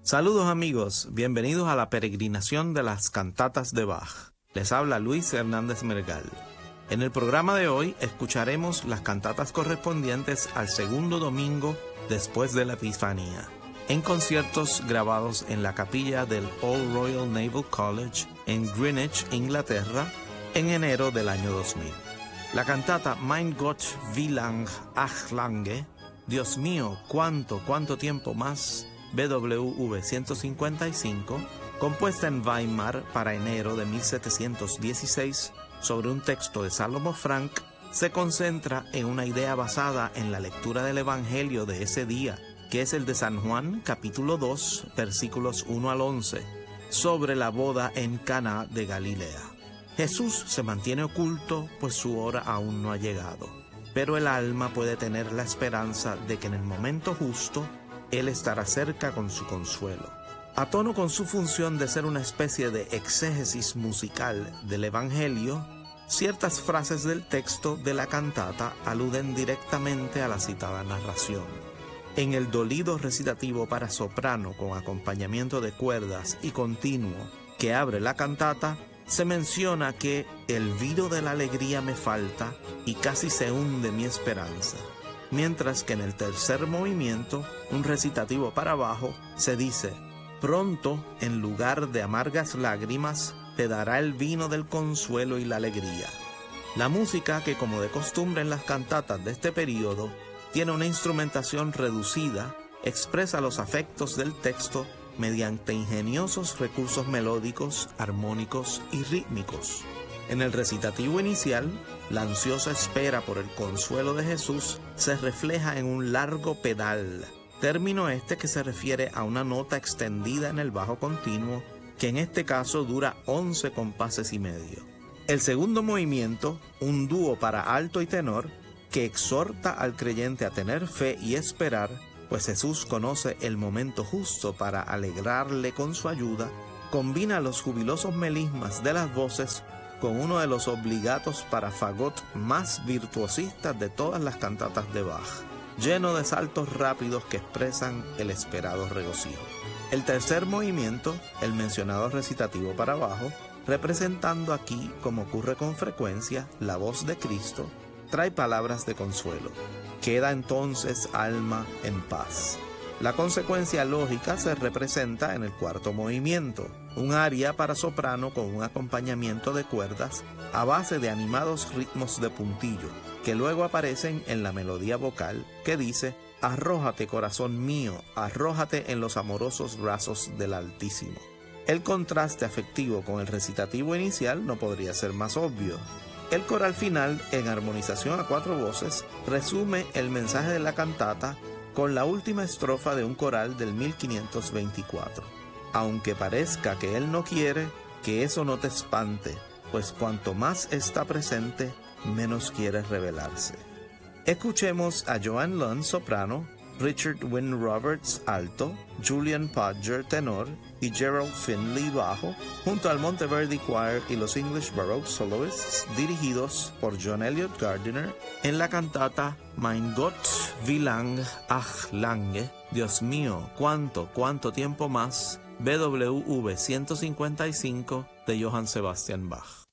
Saludos amigos, bienvenidos a la peregrinación de las cantatas de Bach. Les habla Luis Hernández Mergal. En el programa de hoy escucharemos las cantatas correspondientes al segundo domingo después de la Epifanía, en conciertos grabados en la capilla del All Royal Naval College en Greenwich, Inglaterra, en enero del año 2000. La cantata Mein Gott, wie lang, ach lange, Dios mío, cuánto tiempo más, BWV 155, compuesta en Weimar para enero de 1716 sobre un texto de Salomo Frank, se concentra en una idea basada en la lectura del Evangelio de ese día, que es el de San Juan, capítulo 2, versículos 1 al 11, sobre la boda en Caná de Galilea. Jesús se mantiene oculto, pues su hora aún no ha llegado, pero el alma puede tener la esperanza de que en el momento justo Él estará cerca con su consuelo. A tono con su función de ser una especie de exégesis musical del Evangelio, ciertas frases del texto de la cantata aluden directamente a la citada narración. En el dolido recitativo para soprano con acompañamiento de cuerdas y continuo que abre la cantata, se menciona que el vino de la alegría me falta y casi se hunde mi esperanza. Mientras que en el tercer movimiento, un recitativo para bajo, se dice: pronto, en lugar de amargas lágrimas, te dará el vino del consuelo y la alegría. La música, que como de costumbre en las cantatas de este período, tiene una instrumentación reducida, expresa los afectos del texto mediante ingeniosos recursos melódicos, armónicos y rítmicos. En el recitativo inicial, la ansiosa espera por el consuelo de Jesús se refleja en un largo pedal, término este que se refiere a una nota extendida en el bajo continuo, que en este caso dura 11 compases y medio. El segundo movimiento, un dúo para alto y tenor, que exhorta al creyente a tener fe y esperar, pues Jesús conoce el momento justo para alegrarle con su ayuda, combina los jubilosos melismas de las voces con uno de los obligatos para fagot más virtuosistas de todas las cantatas de Bach, lleno de saltos rápidos que expresan el esperado regocijo. El tercer movimiento, el mencionado recitativo para bajo, representando aquí, como ocurre con frecuencia, la voz de Cristo, trae palabras de consuelo. Queda entonces, alma, en paz. La consecuencia lógica se representa en el cuarto movimiento, un aria para soprano con un acompañamiento de cuerdas a base de animados ritmos de puntillo, que luego aparecen en la melodía vocal que dice: arrójate, corazón mío, arrójate en los amorosos brazos del Altísimo. El contraste afectivo con el recitativo inicial no podría ser más obvio. El coral final, en armonización a cuatro voces, resume el mensaje de la cantata con la última estrofa de un coral del 1524. Aunque parezca que él no quiere, que eso no te espante, pues cuanto más está presente, menos quiere revelarse. Escuchemos a Joan Lund, soprano, Richard Wynne Roberts, alto, Julian Podger, tenor, y Gerald Finley, bajo, junto al Monteverdi Choir y los English Baroque Soloists, dirigidos por John Eliot Gardiner, en la cantata Mein Gott, wie lang, ach lange, Dios mío, cuánto tiempo más, BWV 155 de Johann Sebastian Bach.